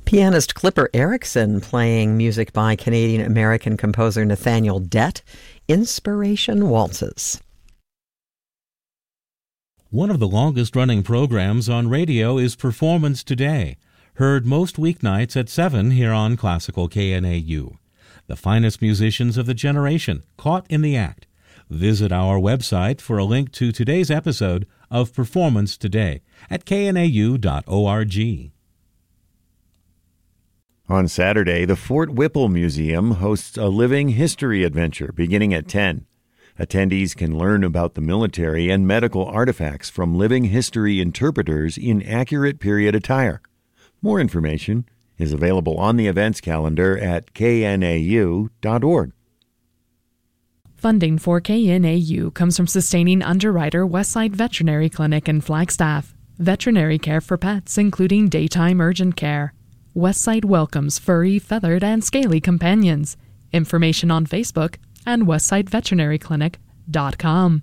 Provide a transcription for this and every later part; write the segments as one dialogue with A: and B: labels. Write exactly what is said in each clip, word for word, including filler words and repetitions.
A: Pianist Clipper Erickson playing music by Canadian-American composer Nathaniel Dett, Inspiration Waltzes.
B: One of the longest-running programs on radio is Performance Today, heard most weeknights at seven here on Classical K N A U. The finest musicians of the generation caught in the act. Visit our website for a link to today's episode of Performance Today at k n a u dot org.
C: On Saturday, the Fort Whipple Museum hosts a living history adventure beginning at ten. Attendees can learn about the military and medical artifacts from living history interpreters in accurate period attire. More information is available on the events calendar at k n a u dot org.
D: Funding for K N A U comes from sustaining underwriter Westside Veterinary Clinic in Flagstaff. Veterinary care for pets, including daytime urgent care. Westside welcomes furry, feathered, and scaly companions. Information on Facebook and westside veterinary clinic dot com.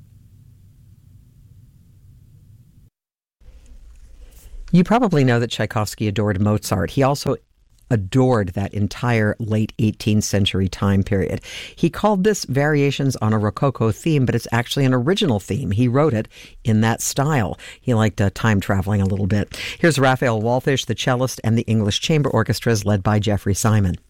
A: You probably know that Tchaikovsky adored Mozart. He also adored that entire late eighteenth century time period. He called this Variations on a Rococo Theme, but it's actually an original theme. He wrote it in that style. He liked uh, time traveling a little bit. Here's Raphael Walfish, the cellist, and the English Chamber Orchestras led by Jeffrey Simon.